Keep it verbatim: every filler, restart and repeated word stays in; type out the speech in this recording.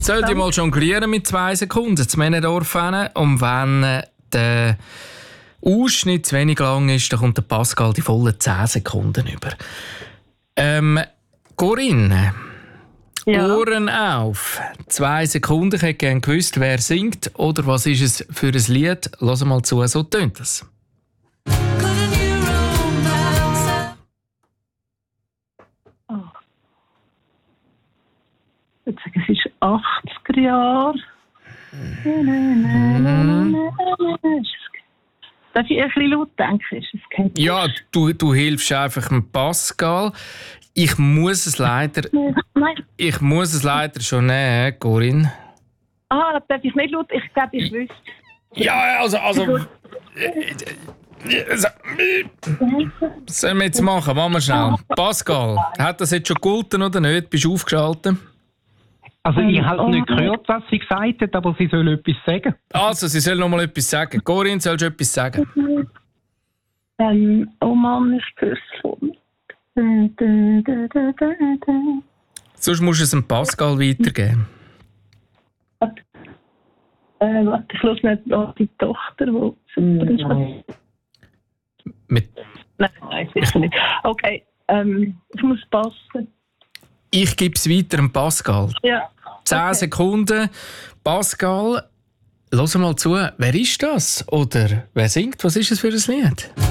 Sollt ihr mal jonglieren mit zwei Sekunden? Das Männendorf hin. Und wenn der Ausschnitt zu wenig lang ist, dann kommt der Pascal die vollen zehn Sekunden über. Ähm, Corinne, Ja. Ohren auf. Zwei Sekunden. Ich hätte gerne gewusst, wer singt oder was ist es für ein Lied. Lass mal zu, so tönt es. Oh. Ich würde sagen, es ist achtziger Jahre. Darf ich ein bisschen laut denken? Ist es kein Ja, du, du hilfst einfach dem Pascal. Ich muss es leider, Nein. ich muss es leider schon nehmen, Corinne. Ah, darf ich nicht laut? Ich glaube, ich wüsste. Ja, also, also, äh, äh, also, äh, was sollen wir jetzt machen? Machen wir schnell. Pascal, hat das jetzt schon gegolten oder nicht? Bist du aufgeschaltet? Also ich Ähm, habe oh nicht mein gehört, was sie gesagt hat, aber sie soll etwas sagen. Also, sie soll noch mal etwas sagen. Corinne, sollst du etwas sagen? Ähm, oh Mann, ich höre es von. Sonst musst du es dem Pascal weitergeben. Äh, warte, ich höre nicht an die Tochter, die super ist. Mit Nein, nein, sicher nicht. Okay, ähm, ich muss passen. ich gebe es weiter dem Pascal. Ja. Zehn Okay. Sekunden. Pascal, hör mal zu. Wer ist das? Oder wer singt? Was ist es für ein Lied?